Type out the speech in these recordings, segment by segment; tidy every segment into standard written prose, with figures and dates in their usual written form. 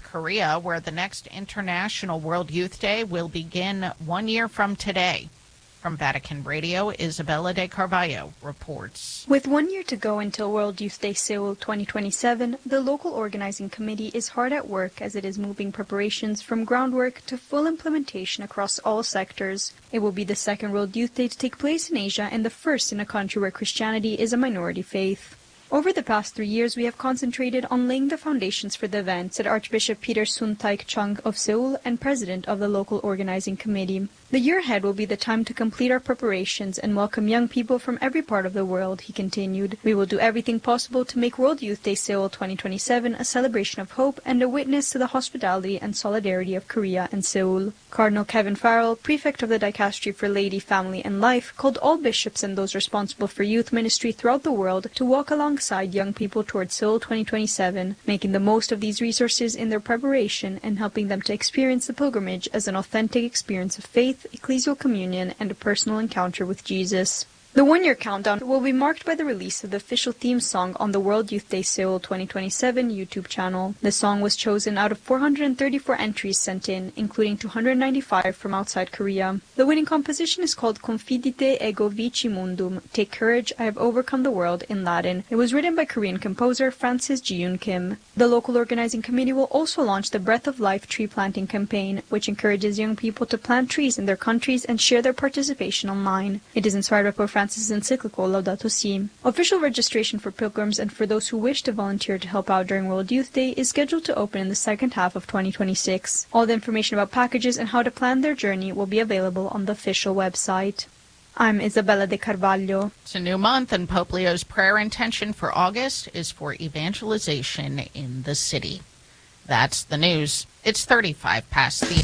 Korea, where the next International World Youth Day will begin 1 year from today. From Vatican Radio, Isabella de Carvalho reports. With 1 year to go until World Youth Day Seoul 2027, the local organizing committee is hard at work as it is moving preparations from groundwork to full implementation across all sectors. It will be the second World Youth Day to take place in Asia and the first in a country where Christianity is a minority faith. Over the past 3 years, we have concentrated on laying the foundations for the event, said Archbishop Peter Sun-taik Chung of Seoul and president of the local organizing committee. The year ahead will be the time to complete our preparations and welcome young people from every part of the world, he continued. We will do everything possible to make World Youth Day Seoul 2027 a celebration of hope and a witness to the hospitality and solidarity of Korea and Seoul. Cardinal Kevin Farrell, prefect of the Dicastery for Laity, Family and Life, called all bishops and those responsible for youth ministry throughout the world to walk alongside young people towards Seoul 2027, making the most of these resources in their preparation and helping them to experience the pilgrimage as an authentic experience of faith, ecclesial communion, and a personal encounter with Jesus. The 1 year countdown will be marked by the release of the official theme song on the World Youth Day Seoul 2027 YouTube channel. The song was chosen out of 434 entries sent in, including 295 from outside Korea. The winning composition is called Confidite ego vici mundum, Take Courage, I Have Overcome the World in Latin. It was written by Korean composer Francis Ji-yoon Kim. The local organizing committee will also launch the Breath of Life tree planting campaign, which encourages young people to plant trees in their countries and share their participation online. It is inspired by Pope Francis' encyclical Laudato Si. Official registration for pilgrims and for those who wish to volunteer to help out during World Youth Day is scheduled to open in the second half of 2026. All the information about packages and how to plan their journey will be available on the official website. I'm Isabella de Carvalho. It's a new month, and Pope Leo's prayer intention for August is for evangelization in the city. That's the news. It's 35 past the...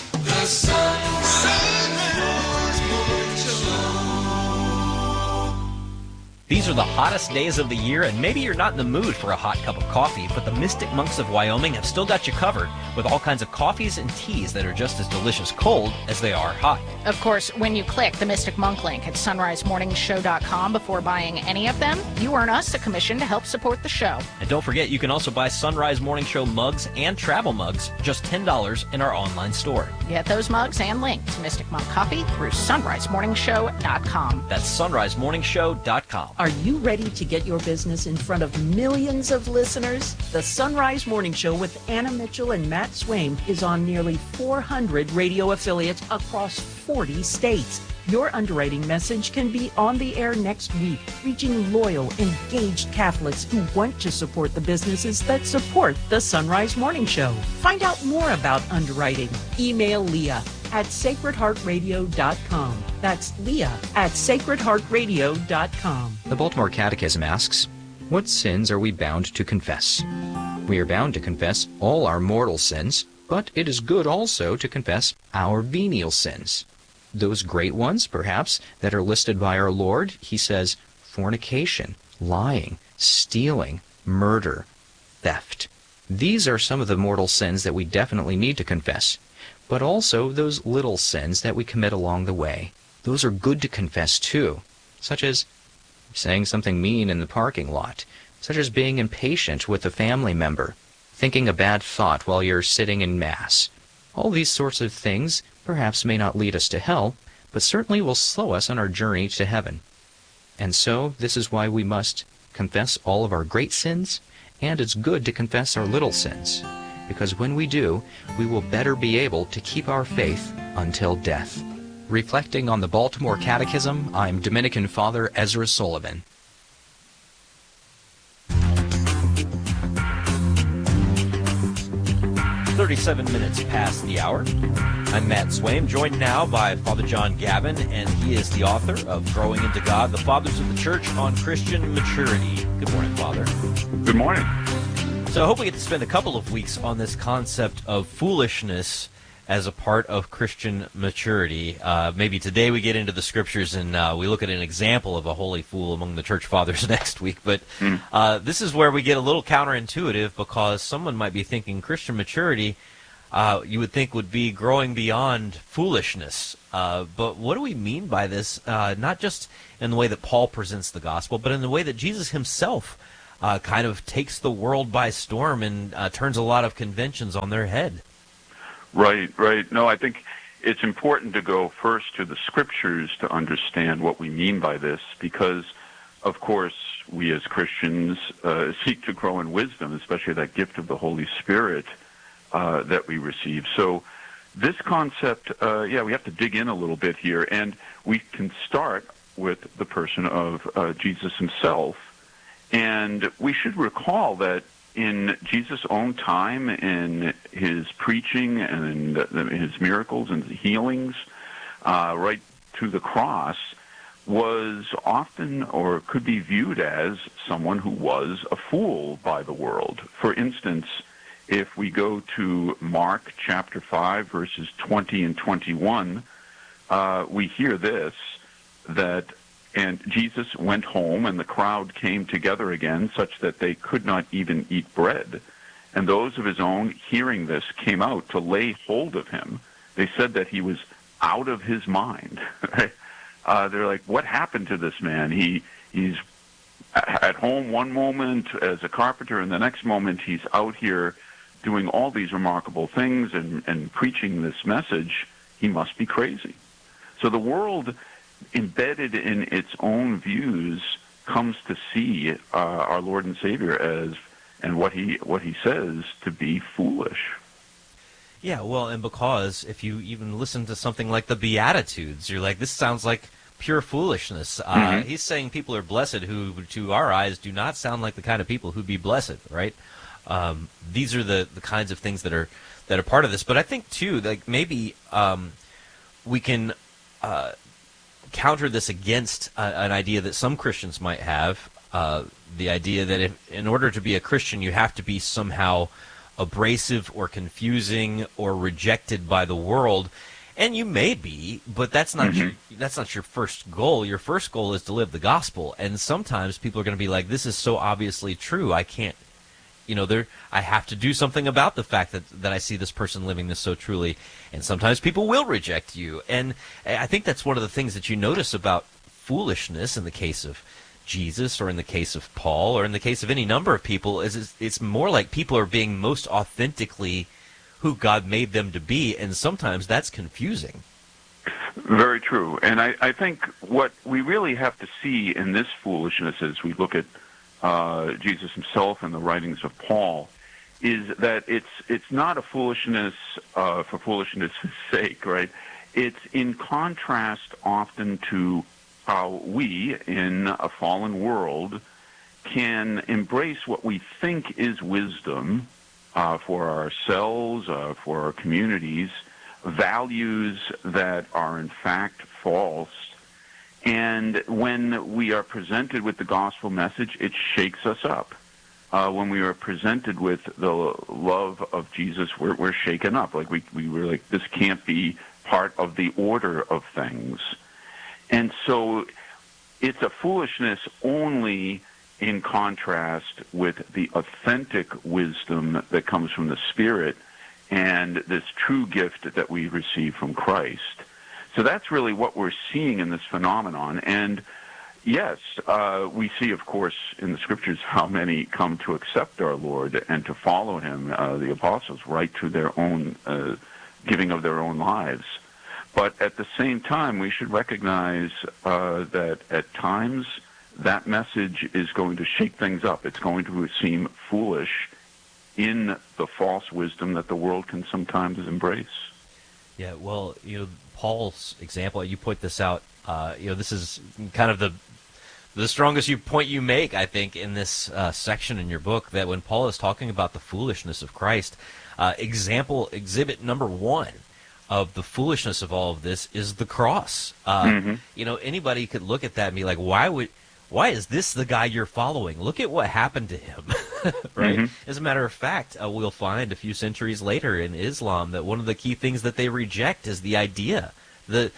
These are the hottest days of the year, and maybe you're not in the mood for a hot cup of coffee, but the Mystic Monks of Wyoming have still got you covered with all kinds of coffees and teas that are just as delicious cold as they are hot. Of course, when you click the Mystic Monk link at sunrisemorningshow.com before buying any of them, you earn us a commission to help support the show. And don't forget, you can also buy Sunrise Morning Show mugs and travel mugs, just $10 in our online store. Get those mugs and link to Mystic Monk Coffee through sunrisemorningshow.com. That's sunrisemorningshow.com. Are you ready to get your business in front of millions of listeners? The Sunrise Morning Show with Anna Mitchell and Matt Swaim is on nearly 400 radio affiliates across 40 states. Your underwriting message can be on the air next week, reaching loyal, engaged Catholics who want to support the businesses that support the Sunrise Morning Show. Find out more about underwriting. Email Leah at sacredheartradio.com. That's Leah at sacredheartradio.com. The Baltimore Catechism asks, what sins are we bound to confess? We are bound to confess all our mortal sins, but it is good also to confess our venial sins. Those great ones, perhaps, that are listed by our Lord, he says, fornication, lying, stealing, murder, theft. These are some of the mortal sins that we definitely need to confess, but also those little sins that we commit along the way. Those are good to confess too, such as saying something mean in the parking lot, such as being impatient with a family member, thinking a bad thought while you're sitting in Mass. All these sorts of things perhaps may not lead us to hell, but certainly will slow us on our journey to heaven. And so, this is why we must confess all of our great sins, and it's good to confess our little sins, because when we do, we will better be able to keep our faith until death. Reflecting on the Baltimore Catechism, I'm Dominican Father Ezra Sullivan. 37 minutes past the hour. I'm Matt Swaim, joined now by Father John Gavin, and he is the author of Growing into God, the Fathers of the Church on Christian Maturity. Good morning, Father. Good morning. So I hope we get to spend a couple of weeks on this concept of foolishness as a part of Christian maturity. Maybe today we get into the Scriptures and we look at an example of a holy fool among the Church Fathers next week. But this is where we get a little counterintuitive, because someone might be thinking Christian maturity, you would think, would be growing beyond foolishness. But what do we mean by this? Not just in the way that Paul presents the gospel, but in the way that Jesus himself kind of takes the world by storm and turns a lot of conventions on their head. Right. No, I think it's important to go first to the Scriptures to understand what we mean by this, because, of course, we as Christians seek to grow in wisdom, especially that gift of the Holy Spirit that we receive. So this concept, we have to dig in a little bit here, and we can start with the person of Jesus himself. And we should recall that in Jesus' own time, in his preaching and in his miracles and healings, right to the cross, was often or could be viewed as someone who was a fool by the world. For instance, if we go to Mark chapter 5, verses 20 and 21, we hear this, and Jesus went home, and the crowd came together again, such that they could not even eat bread. And those of his own, hearing this, came out to lay hold of him. They said that he was out of his mind. They're like, what happened to this man? He's at home one moment as a carpenter, and the next moment he's out here doing all these remarkable things and preaching this message. He must be crazy. So the world, embedded in its own views, comes to see our Lord and Savior as, and what he says, to be foolish. Yeah, well, and because if you even listen to something like the Beatitudes, you're like, this sounds like pure foolishness. He's saying people are blessed who, to our eyes, do not sound like the kind of people who'd be blessed, right? These are the kinds of things that are part of this. But I think, too, like maybe we can counter this against an idea that some Christians might have, the idea that in order to be a Christian, you have to be somehow abrasive or confusing or rejected by the world. And you may be, but that's not your first goal. Your first goal is to live the gospel. And sometimes people are going to be like, this is so obviously true, I can't, I have to do something about the fact that I see this person living this so truly. And sometimes people will reject you. And I think that's one of the things that you notice about foolishness in the case of Jesus, or in the case of Paul, or in the case of any number of people, is it's more like people are being most authentically who God made them to be, and sometimes that's confusing. Very true. And I think what we really have to see in this foolishness as we look at Jesus himself and the writings of Paul is that it's not a foolishness for foolishness' sake, right? It's in contrast often to how we, in a fallen world, can embrace what we think is wisdom for ourselves, for our communities, values that are in fact false. And when we are presented with the gospel message, it shakes us up. When we are presented with the love of Jesus, we're shaken up. Like we were like, this can't be part of the order of things. And so it's a foolishness only in contrast with the authentic wisdom that comes from the Spirit and this true gift that we receive from Christ. So that's really what we're seeing in this phenomenon. And yes, we see, of course, in the Scriptures how many come to accept our Lord and to follow him, the apostles, right to their own giving of their own lives. But at the same time, we should recognize that at times that message is going to shake things up. It's going to seem foolish in the false wisdom that the world can sometimes embrace. Yeah, well, Paul's example, you point this out, this is kind of the strongest point you make, I think, in this section in your book, that when Paul is talking about the foolishness of Christ, exhibit number 1 of the foolishness of all of this is the cross. Anybody could look at that and be like, why is this the guy you're following? Look at what happened to him, right? As a matter of fact, we'll find a few centuries later in Islam that one of the key things that they reject is the idea that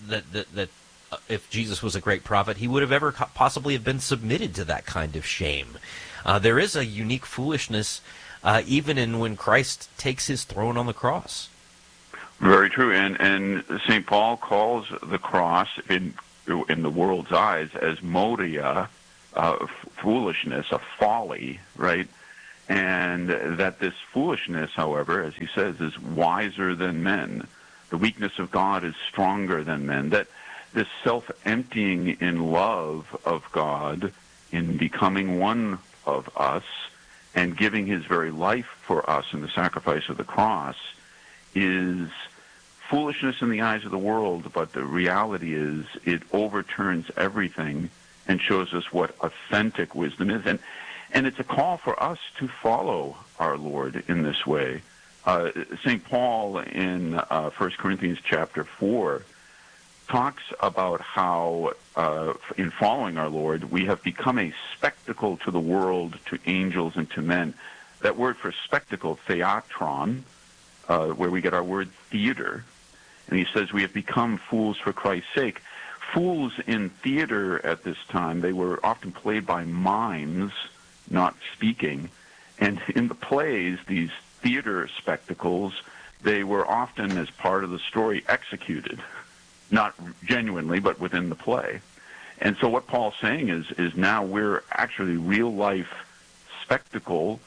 if Jesus was a great prophet, he would have ever possibly have been submitted to that kind of shame. There is a unique foolishness even in when Christ takes his throne on the cross. Very true. And St. Paul calls the cross in the world's eyes as Moria, foolishness, a folly, right? And that this foolishness, however, as he says, is wiser than men. The weakness of God is stronger than men. That this self-emptying in love of God, in becoming one of us, and giving his very life for us in the sacrifice of the cross, is foolishness in the eyes of the world, but the reality is it overturns everything and shows us what authentic wisdom is. And it's a call for us to follow our Lord in this way. St. Paul in 1 Corinthians chapter 4 talks about how in following our Lord, we have become a spectacle to the world, to angels, and to men. That word for spectacle, theatron, where we get our word theater. And he says we have become fools for Christ's sake. Fools in theater at this time, they were often played by mimes, not speaking. And in the plays, these theater spectacles, they were often, as part of the story, executed. Not genuinely, but within the play. And so what Paul's saying is now we're actually real-life spectacle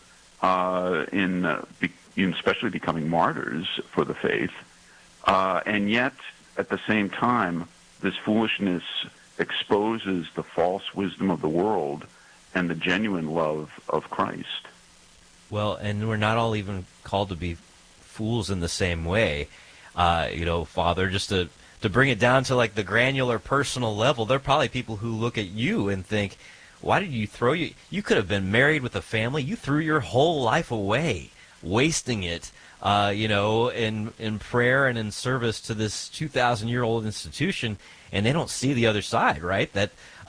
in especially becoming martyrs for the faith. And yet, at the same time, this foolishness exposes the false wisdom of the world and the genuine love of Christ. Well, and we're not all even called to be fools in the same way. Father, just to bring it down to like the granular personal level, there are probably people who look at you and think, why did you throw you could have been married with a family. You threw your whole life away, wasting it, in prayer and in service to this 2,000-year-old institution, and they don't see the other side, right? That,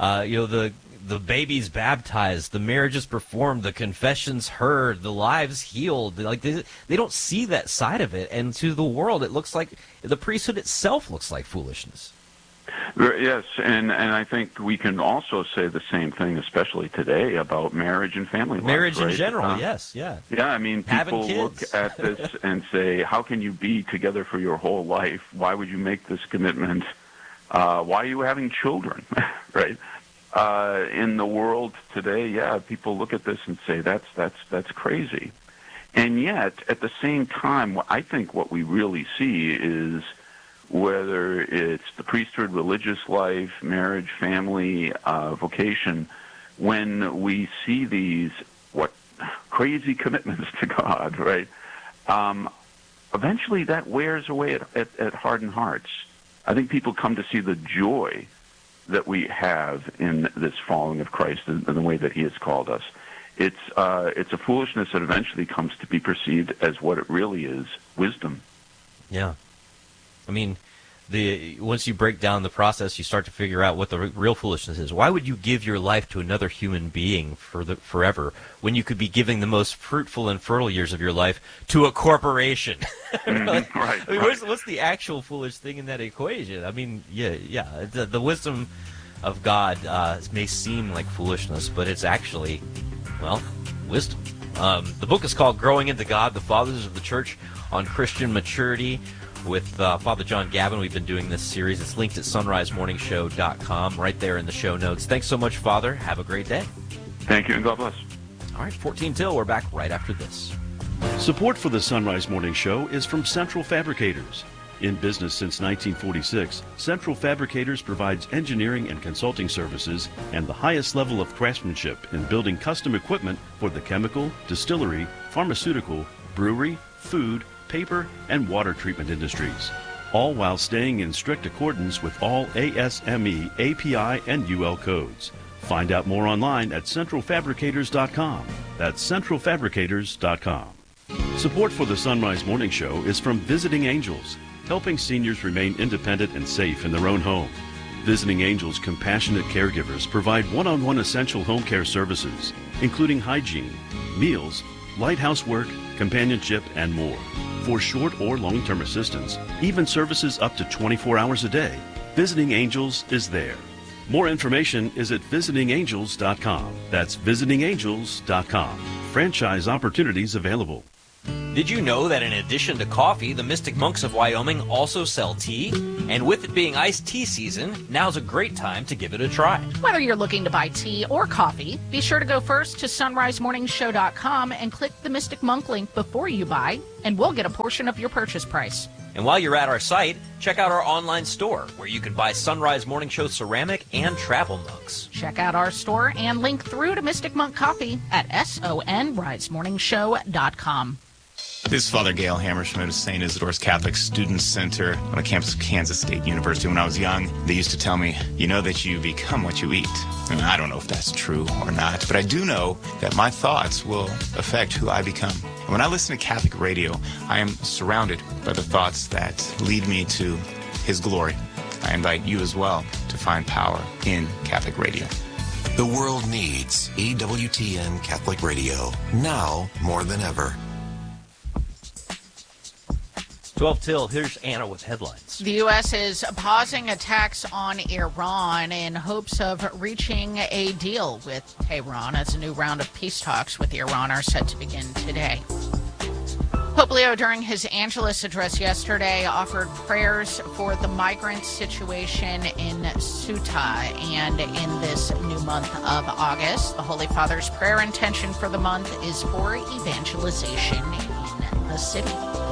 the baby's baptized, the marriage is performed, the confession's heard, the lives healed. Like they don't see that side of it, and to the world, it looks like the priesthood itself looks like foolishness. Yes, and I think we can also say the same thing, especially today, about marriage and family life. Marriage right? in general, yes, yeah. Yeah, I mean, people look at this and say, how can you be together for your whole life? Why would you make this commitment? Why are you having children, right? In the world today, yeah, people look at this and say, that's crazy. And yet, at the same time, I think what we really see is whether it's the priesthood, religious life, marriage, family, vocation, when we see these crazy commitments to God, right? Eventually, that wears away at hardened hearts. I think people come to see the joy that we have in this following of Christ in the way that He has called us. It's a foolishness that eventually comes to be perceived as what it really is: wisdom. Yeah. I mean, once you break down the process, you start to figure out what the real foolishness is. Why would you give your life to another human being forever when you could be giving the most fruitful and fertile years of your life to a corporation? Right. I mean, what's the actual foolish thing in that equation? I mean, yeah. The wisdom of God may seem like foolishness, but it's actually, wisdom. The book is called Growing into God, the Fathers of the Church on Christian Maturity, with Father John Gavin. We've been doing this series. It's linked at sunrisemorningshow.com, right there in the show notes. Thanks so much, Father. Have a great day. Thank you, and God bless. All right, 14 till. We're back right after this. Support for the Sunrise Morning Show is from Central Fabricators. In business since 1946, Central Fabricators provides engineering and consulting services and the highest level of craftsmanship in building custom equipment for the chemical, distillery, pharmaceutical, brewery, food, paper, and water treatment industries, all while staying in strict accordance with all ASME, API, and UL codes. Find out more online at centralfabricators.com. That's centralfabricators.com. Support for the Sunrise Morning Show is from Visiting Angels, helping seniors remain independent and safe in their own home. Visiting Angels compassionate caregivers provide one-on-one essential home care services, including hygiene, meals, light housework, companionship, and more. For short or long-term assistance, even services up to 24 hours a day, Visiting Angels is there. More information is at visitingangels.com. That's visitingangels.com. Franchise opportunities available. Did you know that in addition to coffee, the Mystic Monks of Wyoming also sell tea? And with it being iced tea season, now's a great time to give it a try. Whether you're looking to buy tea or coffee, be sure to go first to sunrisemorningshow.com and click the Mystic Monk link before you buy, and we'll get a portion of your purchase price. And while you're at our site, check out our online store, where you can buy Sunrise Morning Show ceramic and travel mugs. Check out our store and link through to Mystic Monk Coffee at sonrisemorningshow.com. This is Father Gail Hammerschmidt of St. Isidore's Catholic Student Center on the campus of Kansas State University. When I was young, they used to tell me, you know that you become what you eat. And I don't know if that's true or not, but I do know that my thoughts will affect who I become. And when I listen to Catholic radio, I am surrounded by the thoughts that lead me to His glory. I invite you as well to find power in Catholic radio. The world needs EWTN Catholic Radio, now more than ever. 12 till, here's Anna with headlines. The U.S. is pausing attacks on Iran in hopes of reaching a deal with Tehran as a new round of peace talks with Iran are set to begin today. Pope Leo, during his Angelus address yesterday, offered prayers for the migrant situation in Ceuta. And in this new month of August, the Holy Father's prayer intention for the month is for evangelization in the city.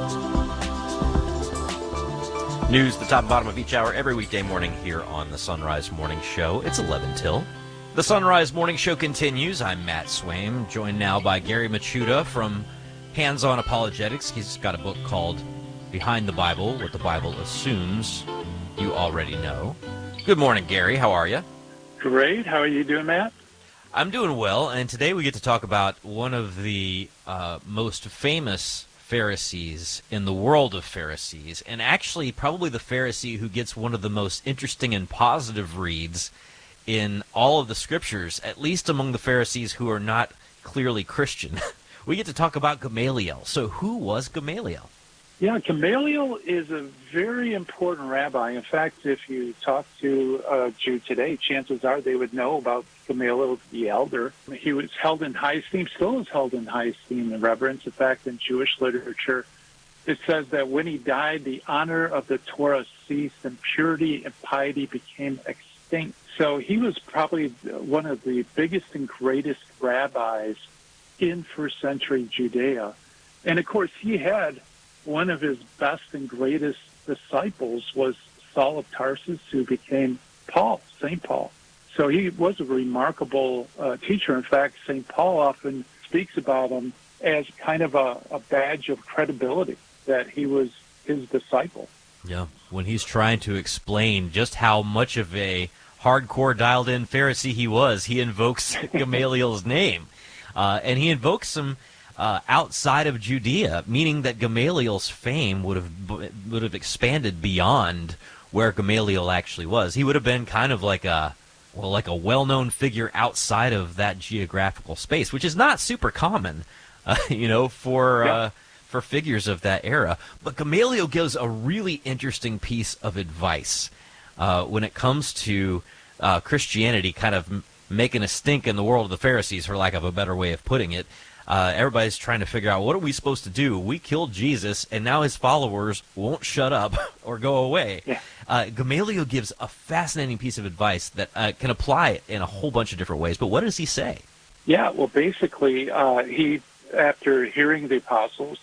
News, the top and bottom of each hour, every weekday morning here on the Sunrise Morning Show. It's 11 till. The Sunrise Morning Show continues. I'm Matt Swaim, joined now by Gary Machuda from Hands On Apologetics. He's got a book called Behind the Bible, What the Bible Assumes. You already know. Good morning, Gary. How are you? Great. How are you doing, Matt? I'm doing well, and today we get to talk about one of the most famous Pharisees in the world of Pharisees, and actually probably the Pharisee who gets one of the most interesting and positive reads in all of the scriptures, at least among the Pharisees who are not clearly Christian. We get to talk about Gamaliel. So who was Gamaliel? Yeah, Gamaliel is a very important rabbi. In fact, if you talk to a Jew today, chances are they would know about Gamaliel the elder. He was held in high esteem, still is held in high esteem and reverence. In fact, in Jewish literature, it says that when he died, the honor of the Torah ceased and purity and piety became extinct. So he was probably one of the biggest and greatest rabbis in first century Judea. And of course, he had one of his best and greatest disciples was Saul of Tarsus, who became Paul, St. Paul. So he was a remarkable teacher. In fact, St. Paul often speaks about him as kind of a badge of credibility, that he was his disciple. Yeah, when he's trying to explain just how much of a hardcore dialed-in Pharisee he was, he invokes Gamaliel's name. And he invokes him outside of Judea, meaning that Gamaliel's fame would have expanded beyond where Gamaliel actually was. He would have been kind of like a well-known figure outside of that geographical space, which is not super common, for figures of that era. But Gamaliel gives a really interesting piece of advice when it comes to Christianity kind of making a stink in the world of the Pharisees, for lack of a better way of putting it. Everybody's trying to figure out, what are we supposed to do? We killed Jesus, and now his followers won't shut up or go away. Yeah. Gamaliel gives a fascinating piece of advice that can apply in a whole bunch of different ways. But what does he say? Yeah, well, basically, he, after hearing the apostles,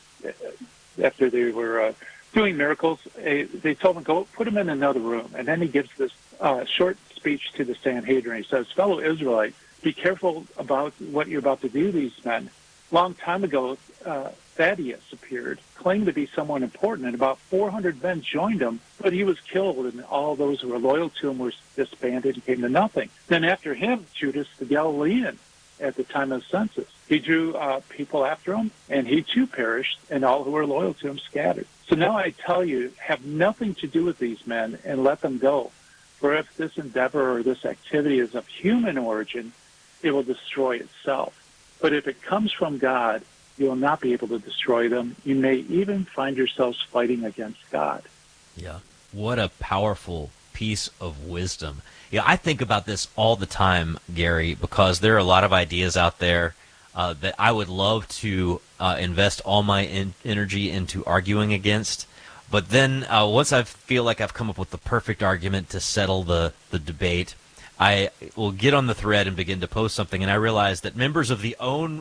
after they were doing miracles, they told him, go put him in another room. And then he gives this short speech to the Sanhedrin. He says, fellow Israelites, be careful about what you're about to do, these men. Long time ago, Thaddeus appeared, claimed to be someone important, and about 400 men joined him, but he was killed, and all those who were loyal to him were disbanded and came to nothing. Then after him, Judas the Galilean, at the time of the census. He drew people after him, and he too perished, and all who were loyal to him scattered. So now I tell you, have nothing to do with these men, and let them go. For if this endeavor or this activity is of human origin, it will destroy itself. But if it comes from God, you will not be able to destroy them. You may even find yourselves fighting against God. Yeah. What a powerful piece of wisdom. Yeah, I think about this all the time, Gary, because there are a lot of ideas out there that I would love to invest all my energy into arguing against. But then once I feel like I've come up with the perfect argument to settle the debate, I will get on the thread and begin to post something, and I realize that members of their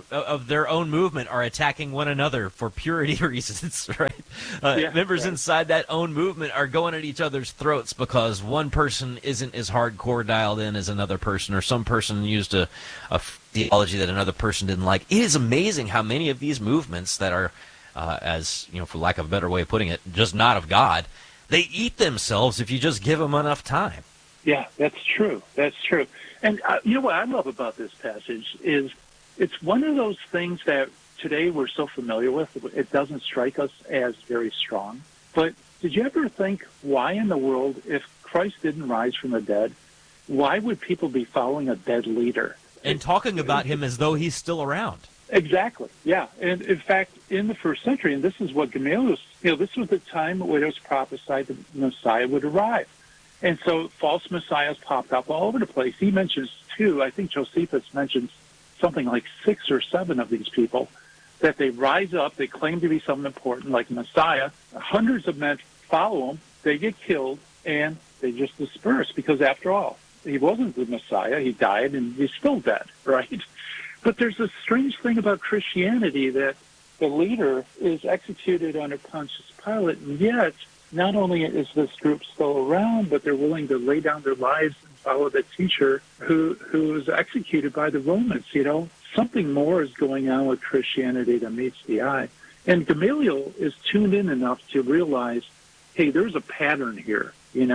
own movement are attacking one another for purity reasons, right? Members inside that own movement are going at each other's throats because one person isn't as hardcore dialed in as another person, or some person used a theology that another person didn't like. It is amazing how many of these movements that are, as you know, for lack of a better way of putting it, just not of God, they eat themselves if you just give them enough time. Yeah, that's true. That's true. And you know what I love about this passage is it's one of those things that today we're so familiar with. It doesn't strike us as very strong. But did you ever think, why in the world, if Christ didn't rise from the dead, why would people be following a dead leader? And talking about him as though he's still around. Exactly, yeah. And in fact, in the first century, and this is what Gamaliel, this was the time when it was prophesied the Messiah would arrive. And so false messiahs popped up all over the place. He mentions two. I think Josephus mentions something like 6 or 7 of these people, that they rise up, they claim to be something important like Messiah. Hundreds of men follow them, they get killed, and they just disperse because, after all, he wasn't the Messiah. He died, and he's still dead, right? But there's a strange thing about Christianity that the leader is executed under Pontius Pilate, and yet not only is this group still around, but they're willing to lay down their lives and follow the teacher who was executed by the Romans. Something more is going on with Christianity that meets the eye. And Gamaliel is tuned in enough to realize, hey, there's a pattern here.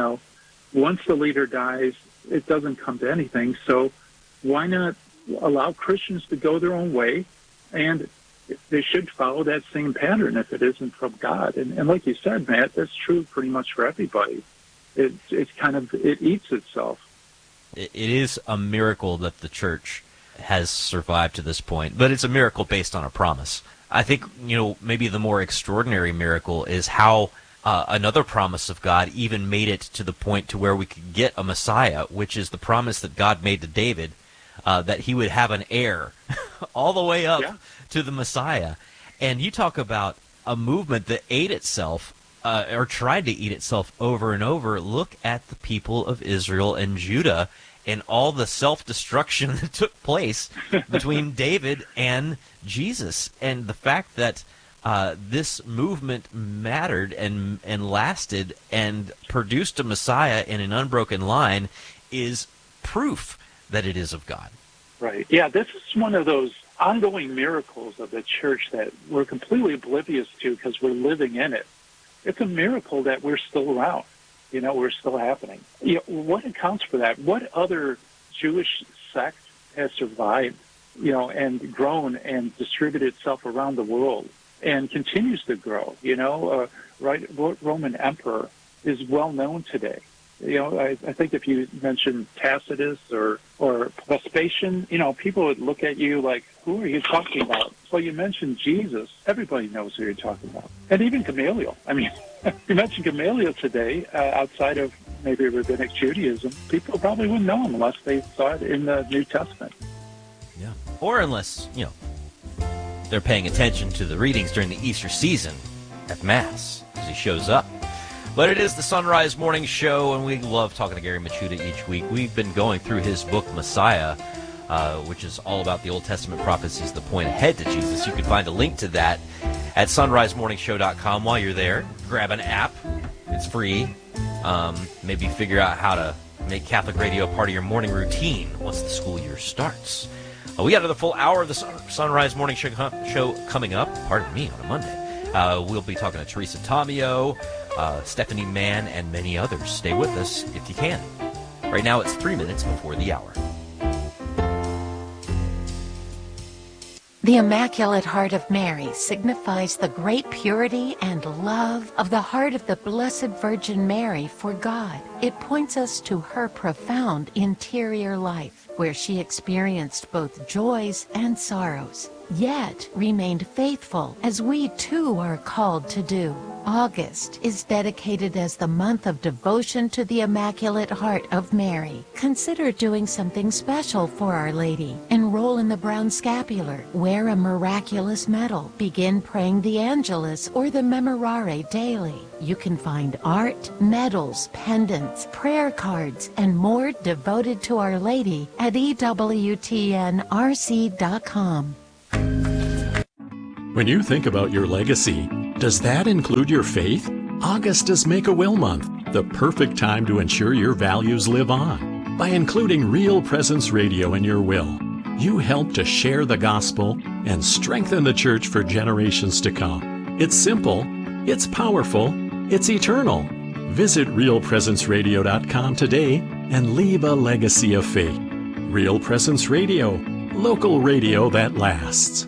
Once the leader dies, it doesn't come to anything. So why not allow Christians to go their own way? And they should follow that same pattern if it isn't from God. And like you said, Matt, that's true pretty much for everybody. It eats itself. It is a miracle that the church has survived to this point, but it's a miracle based on a promise. I think, maybe the more extraordinary miracle is how another promise of God even made it to the point to where we could get a Messiah, which is the promise that God made to David, that he would have an heir all the way up to the Messiah. And you talk about a movement that ate itself, or tried to eat itself over and over. Look at the people of Israel and Judah and all the self-destruction that took place between David and Jesus. And the fact that this movement mattered and lasted and produced a Messiah in an unbroken line is proof that it is of God. Right. Yeah, this is one of those ongoing miracles of the church that we're completely oblivious to because we're living in it. It's a miracle that we're still around. We're still happening. What accounts for that? What other Jewish sect has survived, and grown and distributed itself around the world and continues to grow? Right? Roman emperor is well known today. I think if you mention Tacitus or Vespasian, people would look at you like, who are you talking about? Well, you mentioned Jesus. Everybody knows who you're talking about. And even Gamaliel. I mean, you mentioned Gamaliel today, outside of maybe Rabbinic Judaism, people probably wouldn't know him unless they saw it in the New Testament. Yeah. Or unless, they're paying attention to the readings during the Easter season at Mass, as he shows up. But it is the Sunrise Morning Show, and we love talking to Gary Michuta each week. We've been going through his book, Messiah, which is all about the Old Testament prophecies that point ahead to Jesus. You can find a link to that at sunrisemorningshow.com. While you're there, grab an app. It's free. Maybe figure out how to make Catholic radio part of your morning routine once the school year starts. We got another full hour of the Sunrise Morning Show coming up, pardon me, on a Monday. We'll be talking to Teresa Tomeo, Stephanie Mann, and many others. Stay with us if you can. Right now it's 3 minutes before the hour. The Immaculate Heart of Mary signifies the great purity and love of the heart of the Blessed Virgin Mary for God. It points us to her profound interior life, where she experienced both joys and sorrows, yet remained faithful, as we too are called to do. August is dedicated as the month of devotion to the Immaculate Heart of Mary. Consider doing something special for Our Lady. Enroll in the Brown Scapular, wear a miraculous medal, begin praying the Angelus or the Memorare daily. You can find art, medals, pendants, prayer cards, and more devoted to Our Lady at EWTNRC.com. When you think about your legacy, does that include your faith? August is Make-A-Will Month, the perfect time to ensure your values live on. By including Real Presence Radio in your will, you help to share the gospel and strengthen the church for generations to come. It's simple, it's powerful, it's eternal. Visit realpresenceradio.com today and leave a legacy of faith. Real Presence Radio, local radio that lasts.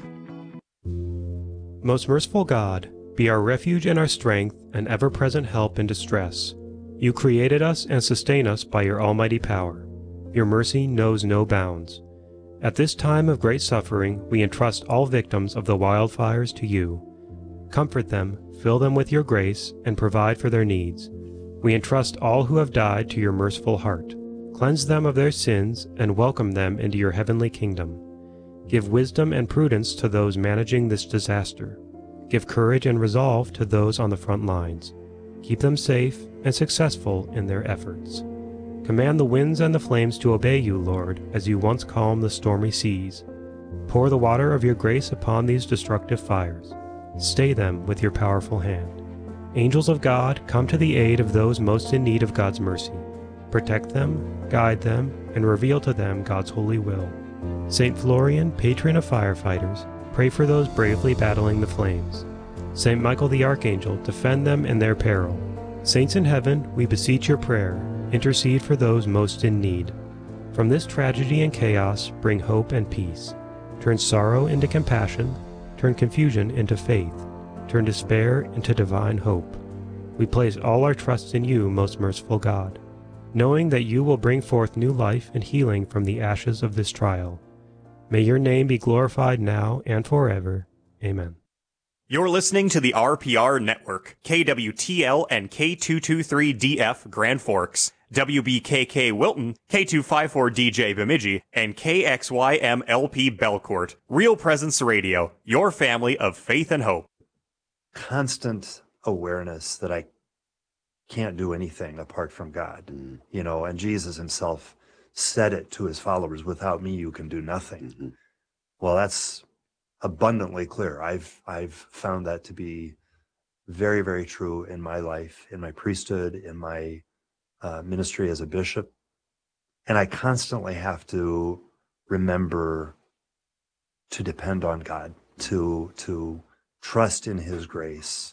Most merciful God, be our refuge and our strength and ever-present help in distress. You created us and sustain us by your almighty power. Your mercy knows no bounds. At this time of great suffering, we entrust all victims of the wildfires to you. Comfort them, fill them with your grace, and provide for their needs. We entrust all who have died to your merciful heart. Cleanse them of their sins and welcome them into your heavenly kingdom. Give wisdom and prudence to those managing this disaster. Give courage and resolve to those on the front lines. Keep them safe and successful in their efforts. Command the winds and the flames to obey you, Lord, as you once calmed the stormy seas. Pour the water of your grace upon these destructive fires. Stay them with your powerful hand. Angels of God, come to the aid of those most in need of God's mercy. Protect them, guide them, and reveal to them God's holy will. St. Florian, patron of firefighters, pray for those bravely battling the flames. St. Michael the Archangel, defend them in their peril. Saints in heaven, we beseech your prayer. Intercede for those most in need. From this tragedy and chaos, bring hope and peace. Turn sorrow into compassion. Turn confusion into faith. Turn despair into divine hope. We place all our trust in you, most merciful God, knowing that you will bring forth new life and healing from the ashes of this trial. May your name be glorified now and forever. Amen. You're listening to the RPR Network, KWTL and K223DF Grand Forks, WBKK Wilton, K254DJ Bemidji, and KXYMLP Belcourt. Real Presence Radio, your family of faith and hope. Constant awareness that I can't do anything apart from God, you know, and Jesus himself said it to his followers, without me you can do nothing. Well, that's abundantly clear. I've found that to be very, very true in my life, in my priesthood, in my ministry as a bishop. And I constantly have to remember to depend on God, to trust in his grace,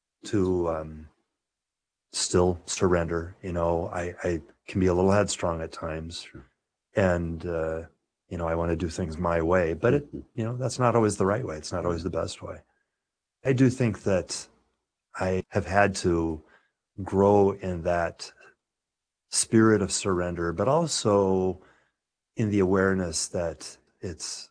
to still surrender. You know, I can be a little headstrong at times, and you know, I want to do things my way, but it, you know, that's not always the right way. It's not always the best way. I do think that I have had to grow in that spirit of surrender, but also in the awareness that it's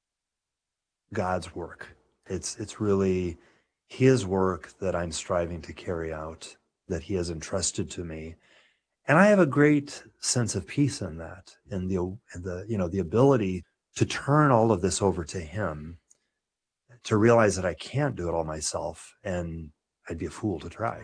God's work. It's really his work that I'm striving to carry out, that he has entrusted to me. And I have a great sense of peace in that, in the you know, the ability to turn all of this over to him, to realize that I can't do it all myself, and I'd be a fool to try.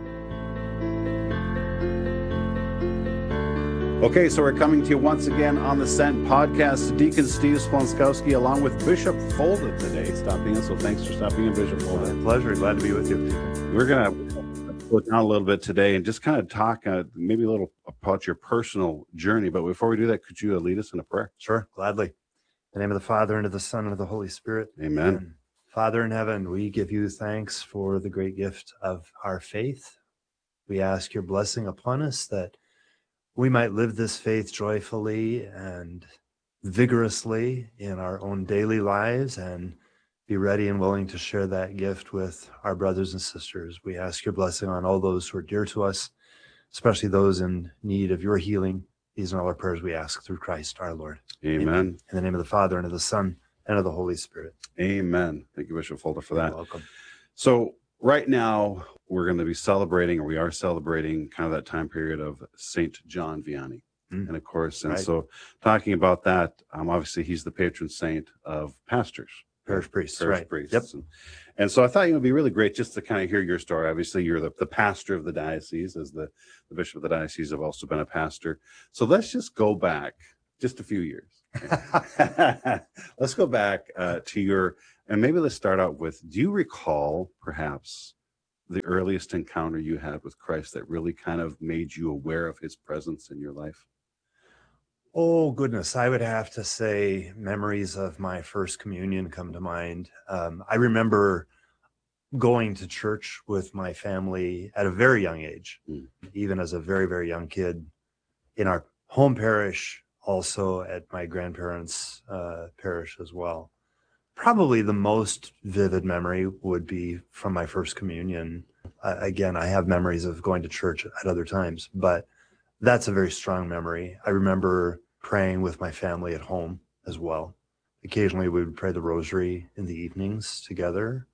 Okay, so we're coming to you once again on the Sent podcast. Deacon Steve Splonskowski along with Bishop Folda today stopping in. So thanks for stopping in, Bishop Folda. My pleasure. Glad to be with you. We're going to go down a little bit today and just kind of talk maybe a little about your personal journey. But before we do that, could you lead us in a prayer? Sure, gladly. In the name of the Father, and of the Son, and of the Holy Spirit. Amen. Father in heaven, we give you thanks for the great gift of our faith. We ask your blessing upon us, that we might live this faith joyfully and vigorously in our own daily lives, and be ready and willing to share that gift with our brothers and sisters. We ask your blessing on all those who are dear to us, especially those in need of your healing. These are all our prayers we ask through Christ our Lord. Amen. In the name of the Father, and of the Son, and of the Holy Spirit. Amen. Thank you, Bishop Folda, for that. You're welcome. So right now, we're going to be celebrating, or we are celebrating, kind of that time period of Saint John Vianney. And of course, and so talking about that, obviously he's the patron saint of pastors, parish priests, priests. Yep. And so I thought it would be really great just to kind of hear your story. Obviously, you're the pastor of the diocese, as the bishop of the diocese. I've also been a pastor. So let's just go back just a few years. Let's go back to your, and maybe let's start out with, do you recall perhaps the earliest encounter you had with Christ that really kind of made you aware of his presence in your life? Oh, goodness. I would have to say memories of my first communion come to mind. I remember going to church with my family at a very young age, even as a very, very young kid, in our home parish, also at my grandparents' parish as well. Probably the most vivid memory would be from my first communion. Again, I have memories of going to church at other times, but that's a very strong memory. I remember praying with my family at home as well. Occasionally we would pray the rosary in the evenings together.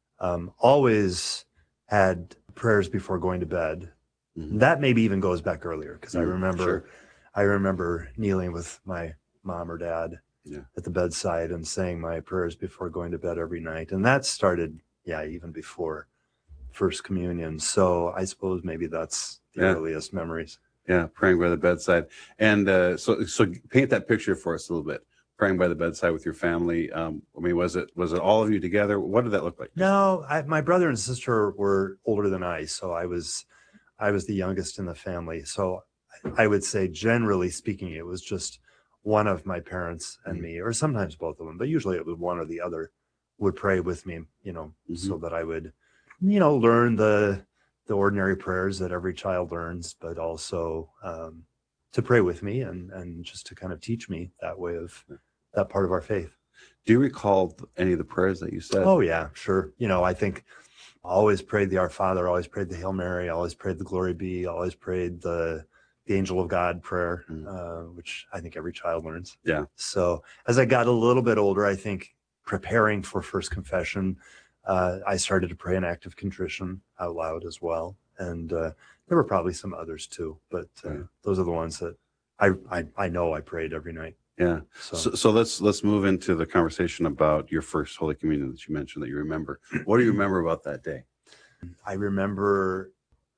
Always had prayers before going to bed. That maybe even goes back earlier, because I remember kneeling with my mom or dad at the bedside and saying my prayers before going to bed every night. And that started, even before first communion. So I suppose maybe that's the earliest memories. Yeah, praying by the bedside. And so paint that picture for us a little bit. Praying by the bedside with your family. I mean, was it all of you together? What did that look like? No, my brother and sister were older than I, so I was the youngest in the family. So I would say, generally speaking, it was just one of my parents and me, or sometimes both of them, but usually it was one or the other would pray with me, so that I would, learn the ordinary prayers that every child learns, but also to pray with me and just to kind of teach me that way of that part of our faith. Do you recall any of the prayers that you said? Oh, yeah, sure. I think I always prayed the Our Father, always prayed the Hail Mary, always prayed the Glory Be, always prayed the Angel of God prayer, which I think every child learns. Yeah. So as I got a little bit older, I think preparing for first confession, I started to pray an act of contrition out loud as well. And there were probably some others too, but those are the ones that I know I prayed every night. Yeah. So let's move into the conversation about your first Holy Communion that you mentioned that you remember. What do you remember about that day? I remember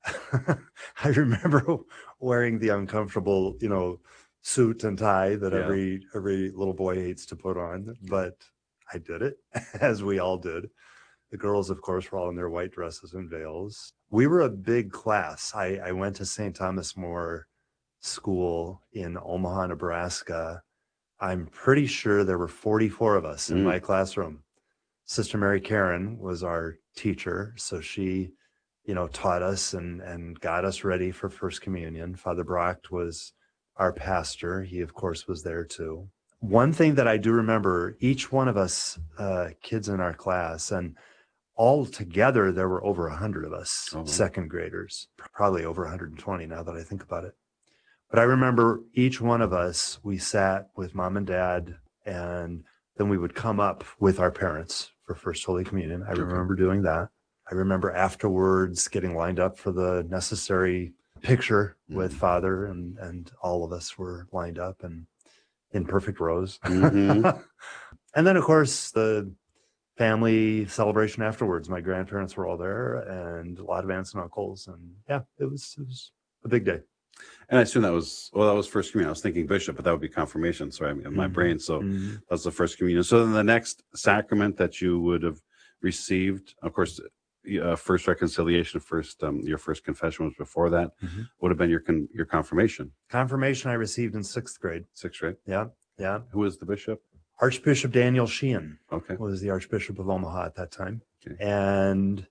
wearing the uncomfortable, suit and tie that every little boy hates to put on, but I did it, as we all did. The girls, of course, were all in their white dresses and veils. We were a big class. I went to St. Thomas More School in Omaha, Nebraska. I'm pretty sure there were 44 of us in my classroom. Sister Mary Karen was our teacher, so she, taught us and got us ready for First Communion. Father Brock was our pastor. He, of course, was there too. One thing that I do remember, each one of us kids in our class, and all together there were over 100 of us, second graders, probably over 120 now that I think about it. But I remember each one of us, we sat with mom and dad, and then we would come up with our parents for First Holy Communion. I remember doing that. I remember afterwards getting lined up for the necessary picture with Father, and all of us were lined up and in perfect rows. And then, of course, the family celebration afterwards. My grandparents were all there, and a lot of aunts and uncles, and it was a big day. And I assume that was First Communion. I was thinking Bishop, but that would be confirmation. So in my brain, so that's the First Communion. So then the next sacrament that you would have received, of course, first reconciliation, your first confession was before that. Would have been your confirmation. Confirmation I received in sixth grade. Sixth grade. Yeah. Who was the bishop? Archbishop Daniel Sheehan. Okay. Was the Archbishop of Omaha at that time. Okay. And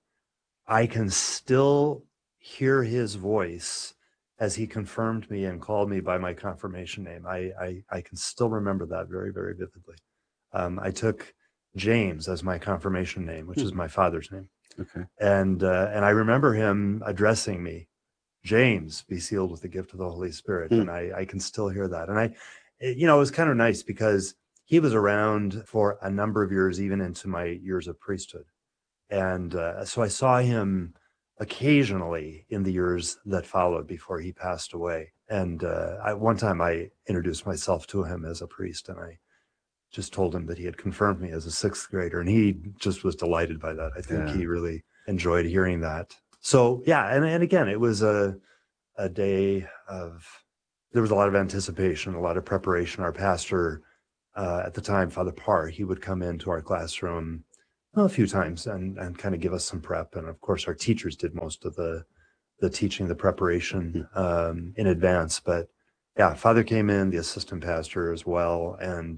I can still hear his voice as he confirmed me and called me by my confirmation name. I can still remember that very, very vividly. I took James as my confirmation name, which is my father's name. Okay. And I remember him addressing me, James, be sealed with the gift of the Holy Spirit. And I can still hear that. And it was kind of nice because he was around for a number of years, even into my years of priesthood. And so I saw him occasionally in the years that followed before he passed away. And one time I introduced myself to him as a priest, and I just told him that he had confirmed me as a sixth grader, and he just was delighted by that. I think he really enjoyed hearing that. So yeah, and again, it was a day of, there was a lot of anticipation, a lot of preparation. Our pastor at the time, Father Parr, he would come into our classroom a few times and kind of give us some prep. And of course, our teachers did most of the teaching, the preparation in advance. But yeah, Father came in, the assistant pastor as well. And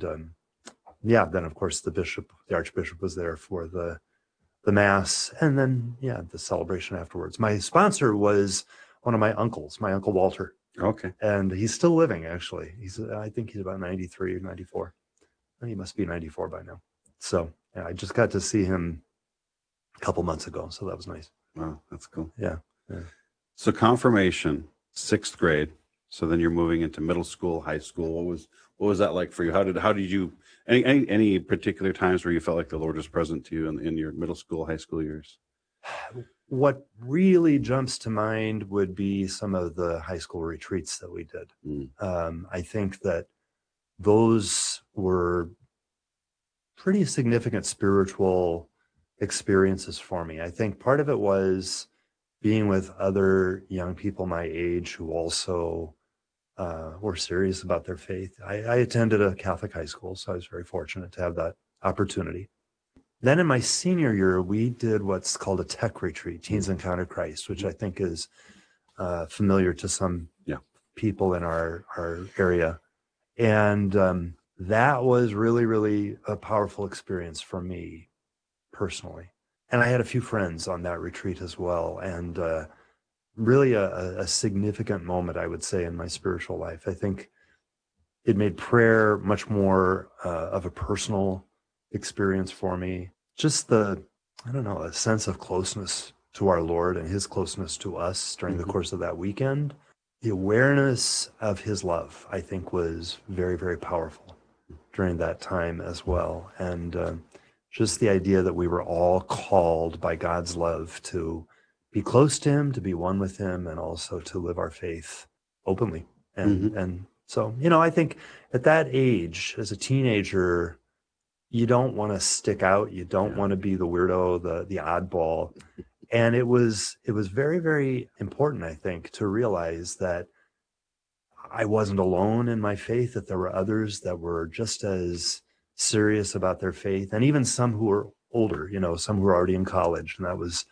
then of course the Archbishop was there for the Mass, and then the celebration afterwards. My sponsor was one of my uncles, my Uncle Walter. Okay. And he's still living, actually. I think he's about 93 or 94. And he must be 94 by now. So I just got to see him a couple months ago, so that was nice. Wow, that's cool. Yeah. So confirmation, 6th grade. So then you're moving into middle school, high school. What was that like for you? How did you any particular times where you felt like the Lord was present to you in your middle school, high school years? What really jumps to mind would be some of the high school retreats that we did. I think that those were pretty significant spiritual experiences for me. I think part of it was being with other young people my age who also were serious about their faith. I attended a Catholic high school, so I was very fortunate to have that opportunity. Then in my senior year, we did what's called a tech retreat, Teens Encounter Christ, which I think is familiar to some people in our area. And that was really, really a powerful experience for me personally. And I had a few friends on that retreat as well. And really a significant moment, I would say, in my spiritual life. I think it made prayer much more of a personal experience for me. Just a sense of closeness to our Lord and his closeness to us during the course of that weekend. The awareness of his love, I think, was very, very powerful during that time as well. And just the idea that we were all called by God's love to be close to him, to be one with him, and also to live our faith openly. And so, I think at that age, as a teenager, you don't want to stick out. You don't want to be the weirdo, the oddball. And it was very, very important, I think, to realize that I wasn't alone in my faith, that there were others that were just as serious about their faith, and even some who were older, some who were already in college. And that was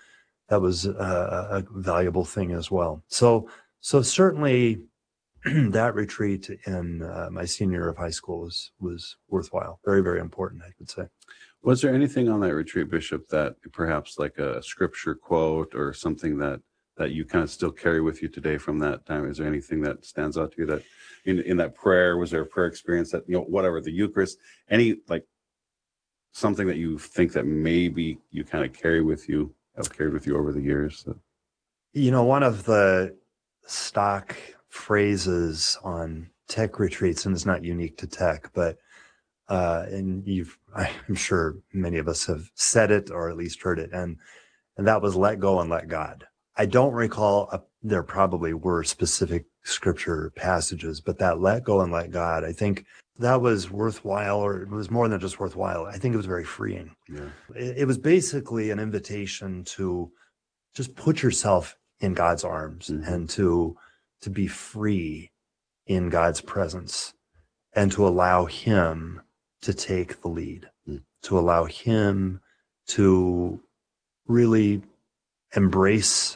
a valuable thing as well. So certainly that retreat in my senior year of high school was worthwhile. Very, very important, I could say. Was there anything on that retreat, Bishop, that perhaps like a scripture quote or something that you kind of still carry with you today from that time? Is there anything that stands out to you that in that prayer, was there a prayer experience that, whatever, the Eucharist, any like something that you think that maybe you kind of carried with you over the years? One of the stock phrases on tech retreats, and it's not unique to tech, but I'm sure many of us have said it or at least heard it, and that was let go and let God. I don't recall, there probably were specific scripture passages, but that let go and let God, I think that was worthwhile, or it was more than just worthwhile. I think it was very freeing. Yeah. It was basically an invitation to just put yourself in God's arms and to be free in God's presence, and to allow him to take the lead, to allow him to really embrace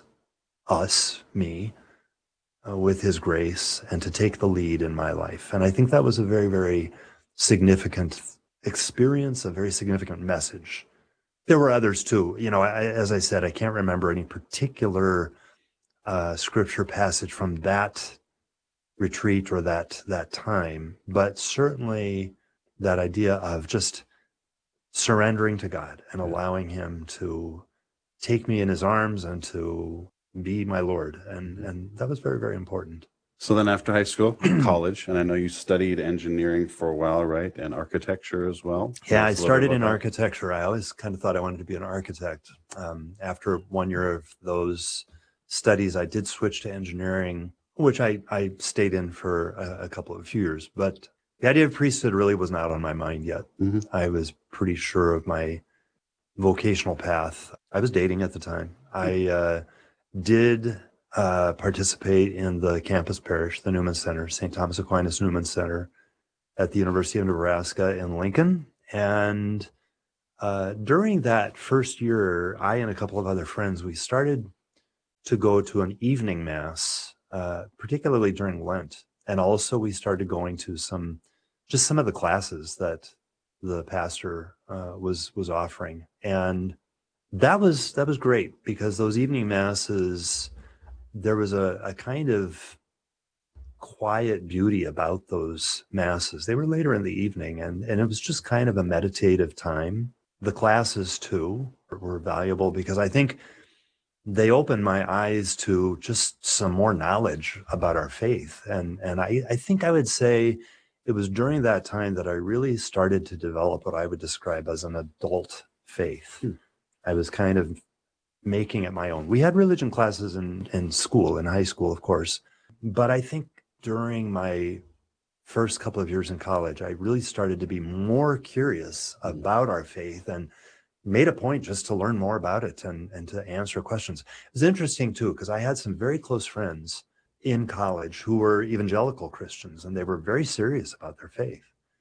me, with his grace, and to take the lead in my life. And I think that was a very, very significant experience, a very significant message. There were others too. As I said, I can't remember any particular scripture passage from that retreat or that time, but certainly that idea of just surrendering to God and allowing him to take me in his arms and to be my Lord. And that was very, very important. So then after high school, college, and I know you studied engineering for a while, right? And architecture as well. Yeah, I started in architecture. I always kind of thought I wanted to be an architect. After 1 year of those studies, I did switch to engineering, which I stayed in for a few years. But the idea of priesthood really was not on my mind yet. Mm-hmm. I was pretty sure of my vocational path. I was dating at the time. I did participate in the campus parish, the Newman Center, St. Thomas Aquinas Newman Center at the University of Nebraska in Lincoln. And during that first year, I and a couple of other friends, we started to go to an evening mass, particularly during Lent. And also we started going to some of the classes that the pastor was offering. And that was great, because those evening masses, there was a kind of quiet beauty about those masses. They were later in the evening, and it was just kind of a meditative time. The classes, too, were valuable because I think they opened my eyes to just some more knowledge about our faith. And I think I would say it was during that time that I really started to develop what I would describe as an adult faith. I was kind of making it my own. We had religion classes in school, in high school, of course. But I think during my first couple of years in college, I really started to be more curious about our faith and made a point just to learn more about it and to answer questions. It was interesting, too, because I had some very close friends in college who were evangelical Christians, and they were very serious about their faith.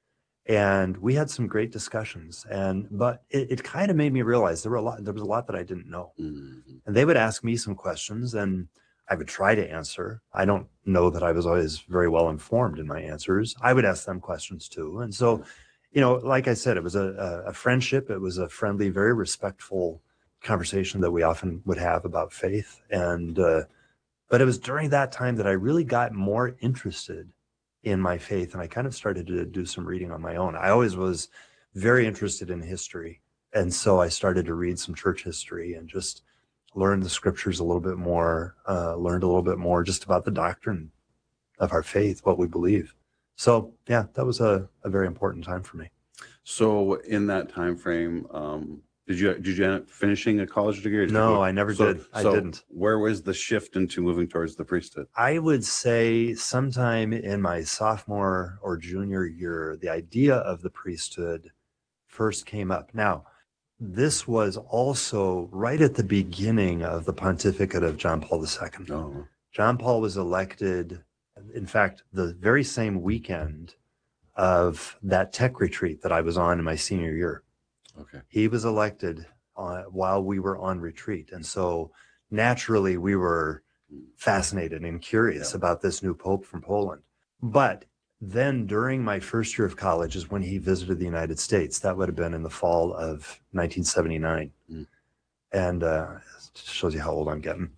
And we had some great discussions, but it kind of made me realize there was a lot that I didn't know. Mm-hmm. And they would ask me some questions, and I would try to answer. I don't know that I was always very well informed in my answers. I would ask them questions too. And so, like I said, it was a friendship. It was a friendly, very respectful conversation that we often would have about faith. And but it was during that time that I really got more interested in my faith, and I kind of started to do some reading on my own. I always was very interested in history, and so I started to read some church history and just learn the scriptures a little bit more, learned a little bit more just about the doctrine of our faith, what we believe. So yeah, that was a very important time for me. So in that time frame, did you end up finishing a college degree? No, I never did. I didn't. Where was the shift into moving towards the priesthood? I would say sometime in my sophomore or junior year, the idea of the priesthood first came up. Now, this was also right at the beginning of the pontificate of John Paul II. Oh. John Paul was elected, in fact, the very same weekend of that tech retreat that I was on in my senior year. Okay. He was elected while we were on retreat. And so naturally we were fascinated and curious about this new pope from Poland. But then during my first year of college is when he visited the United States. That would have been in the fall of 1979. And it shows you how old I'm getting.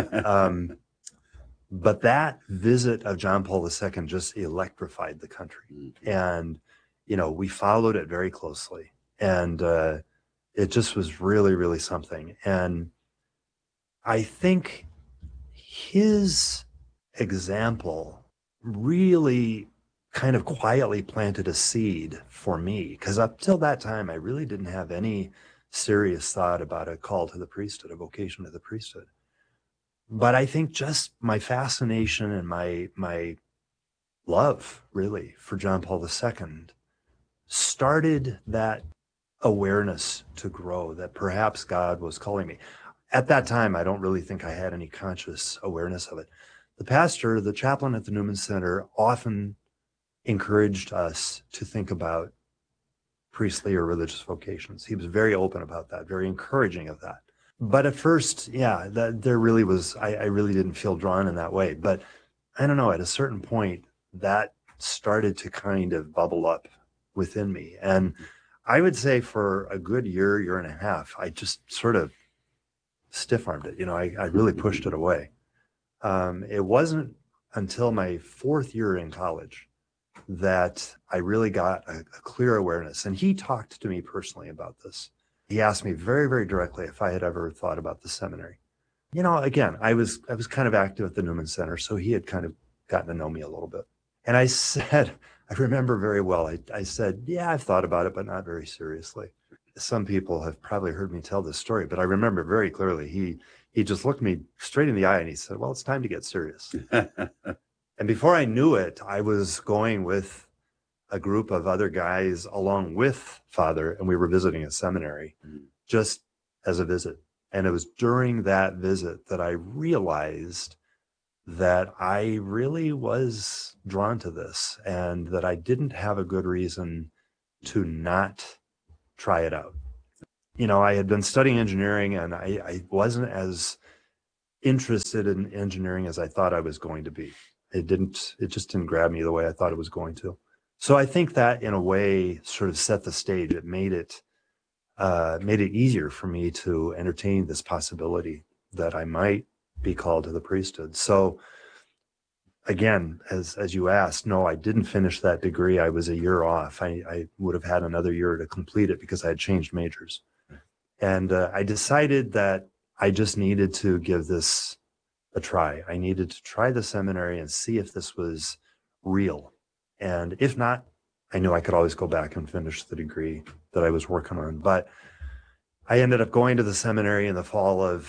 But that visit of John Paul II just electrified the country. And, we followed it very closely. And it just was really, really something. And I think his example really kind of quietly planted a seed for me, because up till that time, I really didn't have any serious thought about a call to the priesthood, a vocation to the priesthood. But I think just my fascination and my love, really, for John Paul II started that awareness to grow, that perhaps God was calling me. At that time, I don't really think I had any conscious awareness of it. The chaplain at the Newman Center, often encouraged us to think about priestly or religious vocations. He was very open about that, very encouraging of that. But at first, there really was, I really didn't feel drawn in that way. But I don't know, at a certain point, that started to kind of bubble up within me. And I would say for a good year and a half, I just sort of stiff-armed it. I really pushed it away. It wasn't until my fourth year in college that I really got a clear awareness. And he talked to me personally about this. He asked me very, very directly if I had ever thought about the seminary. Again, I was kind of active at the Newman Center, so he had kind of gotten to know me a little bit. And I said, I remember very well, I said, yeah, I've thought about it, but not very seriously. Some people have probably heard me tell this story, but I remember very clearly, he just looked me straight in the eye and he said, well, it's time to get serious. And before I knew it, I was going with a group of other guys along with Father, and we were visiting a seminary just as a visit. And it was during that visit that I realized that I really was drawn to this and that I didn't have a good reason to not try it out. You know, I had been studying engineering and I wasn't as interested in engineering as I thought I was going to be. It just didn't grab me the way I thought it was going to. So I think that in a way sort of set the stage. It made it easier for me to entertain this possibility that I might be called to the priesthood. So again, as you asked, no, I didn't finish that degree. I was a year off. I would have had another year to complete it because I had changed majors. And I decided that I just needed to give this a try. I needed to try the seminary and see if this was real. And if not, I knew I could always go back and finish the degree that I was working on. But I ended up going to the seminary in the fall of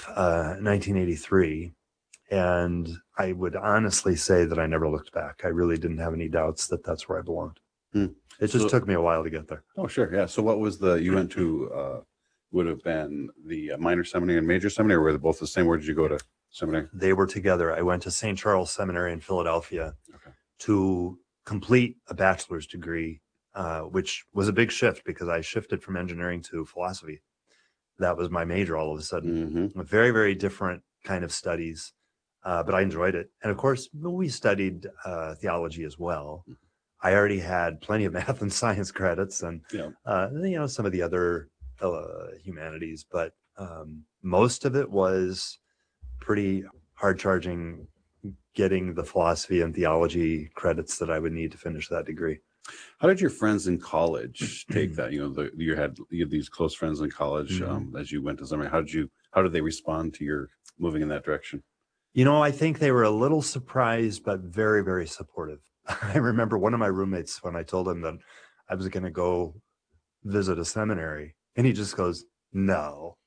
1983. And I would honestly say that I never looked back. I really didn't have any doubts that that's where I belonged. It just took me a while to get there. Oh, sure. Yeah. So what was you went to, would have been the minor seminary and major seminary, or were they both the same? Where did you go to seminary? They were together. I went to St. Charles Seminary in Philadelphia to complete a bachelor's degree, which was a big shift because I shifted from engineering to philosophy. That was my major all of a sudden. A very, very different kind of studies, but I enjoyed it. And of course, we studied theology as well. I already had plenty of math and science credits and, some of the other humanities, but most of it was pretty hard charging, getting the philosophy and theology credits that I would need to finish that degree. How did your friends in college take that? You had these close friends in college as you went to seminary. How did they respond to your moving in that direction? I think they were a little surprised, but very, very supportive. I remember one of my roommates, when I told him that I was going to go visit a seminary, and he just goes, no.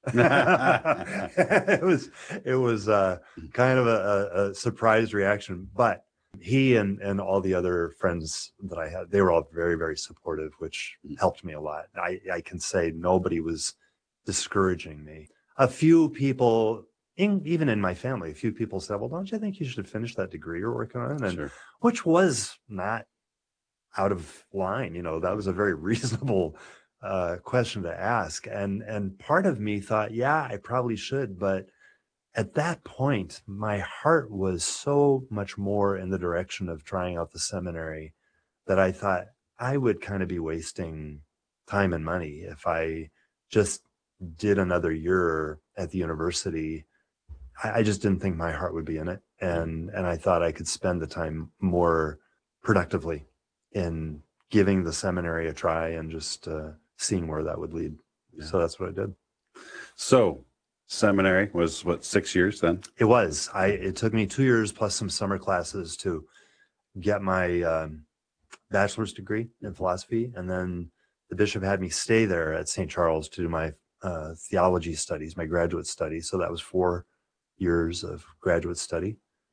It was kind of a surprised reaction, but he and all the other friends that I had, they were all very, very supportive, which helped me a lot. I can say nobody was discouraging me. A few people, even in my family, a few people said, well, don't you think you should finish that degree you're working on? And which was not out of line. That was a very reasonable question to ask. And part of me thought, yeah, I probably should. But at that point, my heart was so much more in the direction of trying out the seminary that I thought I would kind of be wasting time and money if I just did another year at the university. I just didn't think my heart would be in it. And I thought I could spend the time more productively in giving the seminary a try and just seeing where that would lead. Yeah. So that's what I did. So seminary was 6 years then? It was. It took me 2 years plus some summer classes to get my bachelor's degree in philosophy. And then the bishop had me stay there at St. Charles to do my theology studies, my graduate studies. So that was 4 years of graduate study.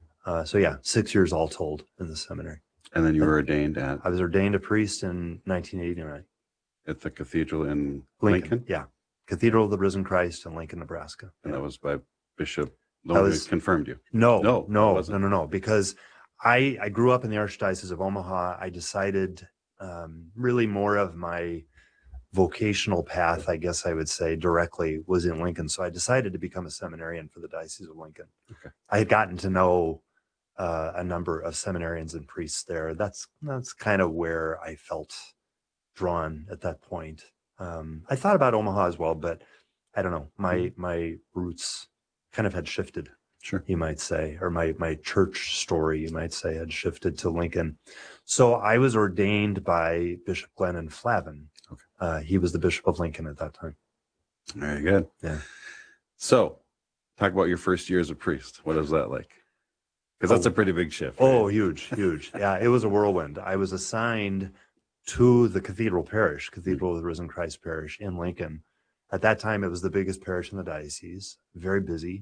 6 years all told in the seminary. And then you were ordained at? I was ordained a priest in 1989. At the cathedral in Lincoln? Yeah. Cathedral of the Risen Christ in Lincoln, Nebraska. And that was by Bishop Lowe who confirmed you? No. Because I grew up in the Archdiocese of Omaha. I decided really more of my vocational path, I guess I would say, directly was in Lincoln. So I decided to become a seminarian for the Diocese of Lincoln. Okay. I had gotten to know a number of seminarians and priests there. That's kind of where I felt drawn at that point. I thought about Omaha as well, but I don't know. My roots kind of had shifted, you might say, or my church story, you might say, had shifted to Lincoln. So I was ordained by Bishop Glennon Flavin. Okay. He was the Bishop of Lincoln at that time. Very good. Yeah. So talk about your first year as a priest. What is that like? Because that's a pretty big shift. Right? Oh, huge. Yeah, it was a whirlwind. I was assigned to the Cathedral Parish, Cathedral of the Risen Christ Parish in Lincoln. At that time, it was the biggest parish in the diocese, very busy.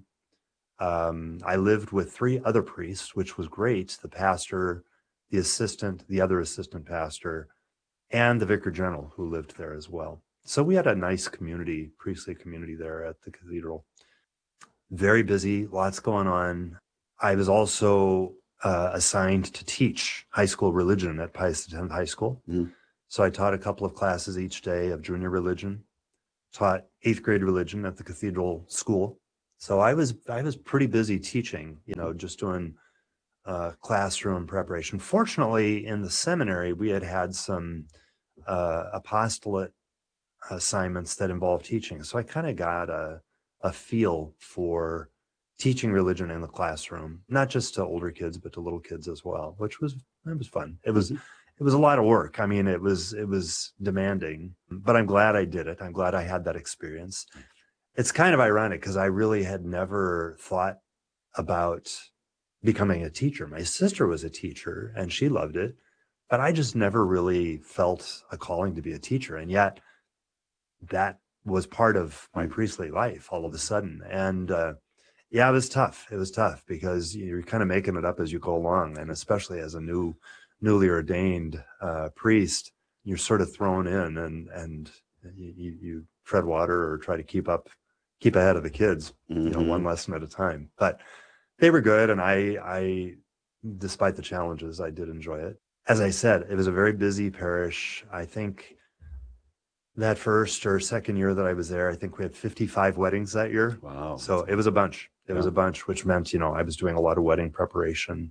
I lived with 3 other priests, which was great. The pastor, the assistant, the other assistant pastor, and the vicar general who lived there as well. So we had a nice community, priestly community there at the cathedral. Very busy, lots going on. I was also assigned to teach high school religion at Pius X High School. So I taught a couple of classes each day of junior religion, taught 8th grade religion at the cathedral school. So I was pretty busy teaching, just doing classroom preparation. Fortunately, in the seminary, we had some apostolate assignments that involved teaching. So I kind of got a feel for teaching religion in the classroom, not just to older kids, but to little kids as well, which was fun. It was a lot of work. I mean, it was demanding, but I'm glad I did it. I'm glad I had that experience. It's kind of ironic because I really had never thought about becoming a teacher. My sister was a teacher and she loved it, but I just never really felt a calling to be a teacher. And yet that was part of my priestly life all of a sudden. And yeah, it was tough. It was tough because you're kind of making it up as you go along. And especially as a newly ordained priest, you're sort of thrown in and you tread water or try to keep ahead of the kids, one lesson at a time. But they were good. And I, despite the challenges, I did enjoy it. As I said, it was a very busy parish. I think that first or second year that I was there, I think we had 55 weddings that year. Wow. So it was a bunch. It was a bunch, which meant, I was doing a lot of wedding preparation,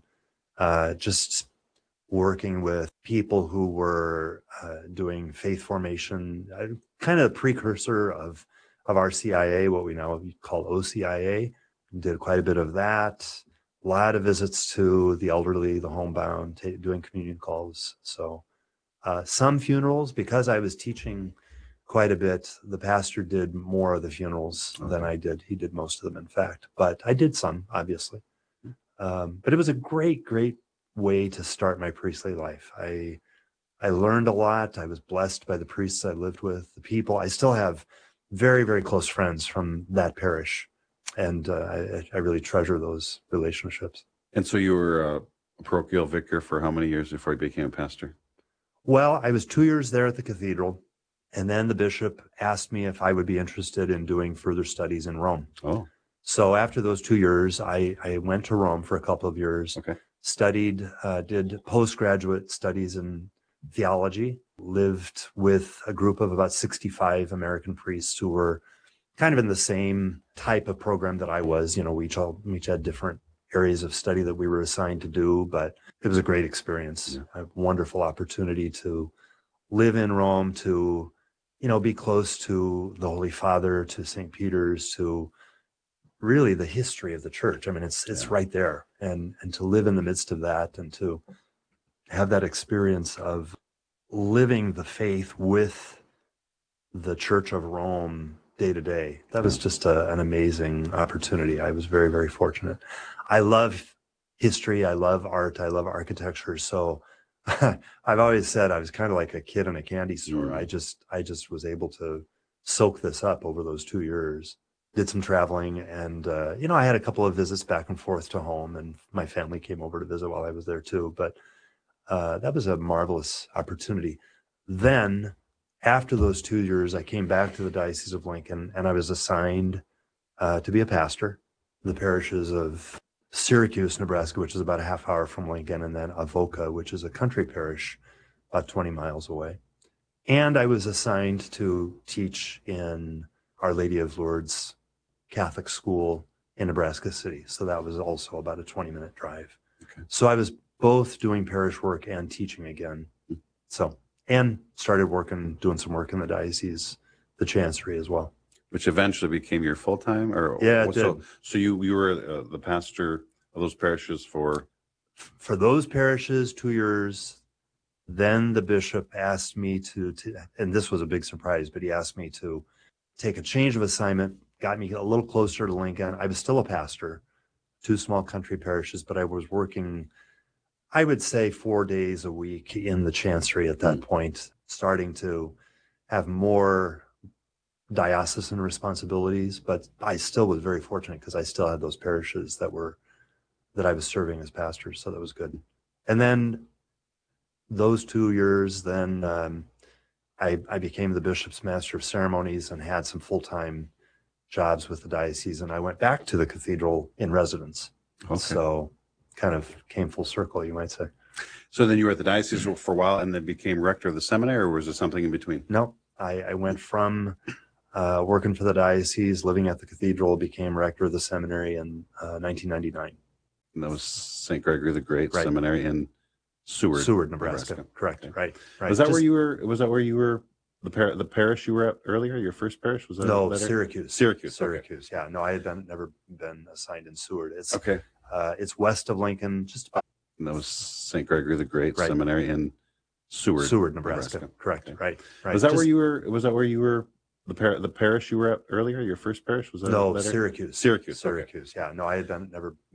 just working with people who were doing faith formation, kind of a precursor of RCIA, what we now call OCIA. Did quite a bit of that. A lot of visits to the elderly, the homebound, doing communion calls. So some funerals, because I was teaching quite a bit, the pastor did more of the funerals than I did. He did most of them, in fact, but I did some, obviously. But it was a great way to start my priestly life. I learned a lot. I was blessed by the priests I lived with, the people. I still have very, very close friends from that parish, and I really treasure those relationships. And so you were a parochial vicar for how many years before you became a pastor? Well, I was 2 years there at the cathedral, and then the bishop asked me if I would be interested in doing further studies in Rome. Oh. So after those 2 years, I went to Rome for a couple of years, studied, did postgraduate studies in theology, lived with a group of about 65 American priests who were kind of in the same type of program that I was. We each had different areas of study that we were assigned to do, but it was a great experience, a wonderful opportunity to live in Rome, to, be close to the Holy Father, to St. Peter's, to really the history of the church. I mean, it's right there. And to live in the midst of that and to have that experience of living the faith with the Church of Rome day to day, that was just an amazing opportunity. I was very, very fortunate. I love history. I love art. I love architecture. So I've always said I was kind of like a kid in a candy store. I just was able to soak this up over those 2 years. Did some traveling, and I had a couple of visits back and forth to home, and my family came over to visit while I was there too. But that was a marvelous opportunity. Then, after those 2 years, I came back to the Diocese of Lincoln, and I was assigned to be a pastor in the parishes of Syracuse, Nebraska, which is about a half hour from Lincoln, and then Avoca, which is a country parish about 20 miles away. And I was assigned to teach in Our Lady of Lourdes Catholic School in Nebraska City. So that was also about a 20-minute drive. Okay. So I was both doing parish work and teaching again. So, and started doing some work in the diocese, the chancery as well. Which eventually became your full-time? Yeah, it did. So you were the pastor of those parishes for those parishes 2 years. Then the bishop asked me to, and this was a big surprise, but he asked me to take a change of assignment, got me a little closer to Lincoln. I was still a pastor, 2 small country parishes, but I was working, I would say 4 days a week in the chancery at that point, starting to have more diocesan responsibilities, but I still was very fortunate because I still had those parishes that I was serving as pastor, so that was good. And then those 2 years, then I became the bishop's master of ceremonies and had some full-time jobs with the diocese, and I went back to the cathedral in residence. Okay. So kind of came full circle, you might say. So then you were at the diocese for a while and then became rector of the seminary, or was there something in between? No, I went from working for the diocese, living at the cathedral, became rector of the seminary in 1999. And that was St. Gregory the Great Right. Seminary in Seward, Nebraska. Correct. Okay. Right. Was that where you were? Was that where you were? The parish you were at earlier? Your first parish was that? No, that Syracuse. Syracuse. Syracuse. Okay. Yeah. No, I had never been assigned in Seward. It's Okay. It's west of Lincoln, just about. And that was St. Gregory the Great Right. Seminary in Seward, Nebraska. Correct. Okay. Right. Was that where you were? Was that where you were? The parish you were at earlier? Your first parish was that? No, that area? Syracuse. Syracuse. Okay. Syracuse. Yeah. No, I had never